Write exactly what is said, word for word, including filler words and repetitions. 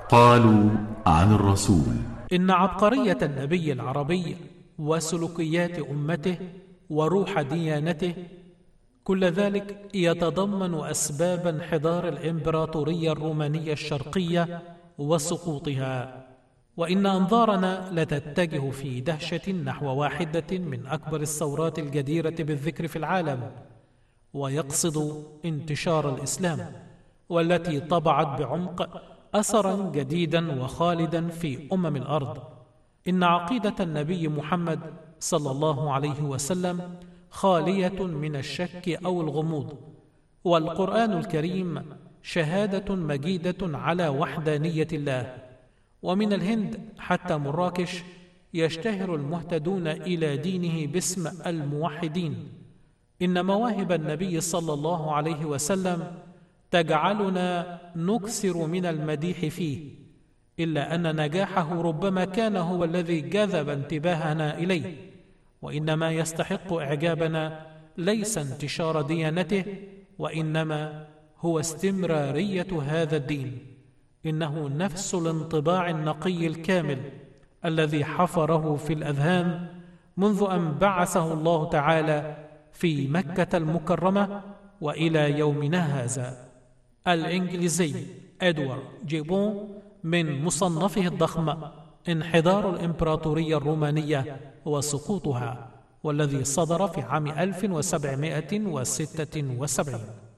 قالوا عن الرسول: إن عبقرية النبي العربي وسلوكيات أمته وروح ديانته كل ذلك يتضمن أسباب انحدار الإمبراطورية الرومانية الشرقية وسقوطها. وإن أنظارنا لتتجه في دهشة نحو واحدة من أكبر الثورات الجديرة بالذكر في العالم، ويقصد انتشار الإسلام، والتي طبعت بعمق أثرا جديدا وخالدا في أمم الأرض. إن عقيدة النبي محمد صلى الله عليه وسلم خالية من الشك أو الغموض، والقرآن الكريم شهادة مجيدة على وحدانية الله. ومن الهند حتى مراكش يشتهر المهتدون إلى دينه باسم الموحدين. إن مواهب النبي صلى الله عليه وسلم تجعلنا نكثر من المديح فيه، إلا أن نجاحه ربما كان هو الذي جذب انتباهنا إليه. وإنما يستحق إعجابنا ليس انتشار ديانته، وإنما هو استمرارية هذا الدين. إنه نفس الانطباع النقي الكامل الذي حفره في الأذهان منذ أن بعثه الله تعالى في مكة المكرمة وإلى يومنا هذا. الإنجليزي إدوارد جيبون من مصنفه الضخم انحدار الإمبراطورية الرومانية وسقوطها، والذي صدر في عام ألف وسبعمائة وستة وسبعين.